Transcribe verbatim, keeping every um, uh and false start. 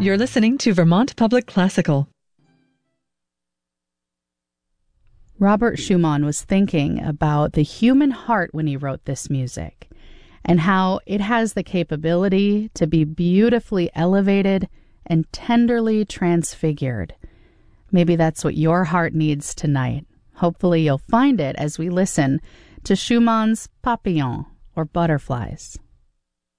You're listening to Vermont Public Classical. Robert Schumann was thinking about the human heart when he wrote this music and how it has the capability to be beautifully elevated and tenderly transfigured. Maybe that's what your heart needs tonight. Hopefully you'll find it as we listen to Schumann's Papillons, or Butterflies.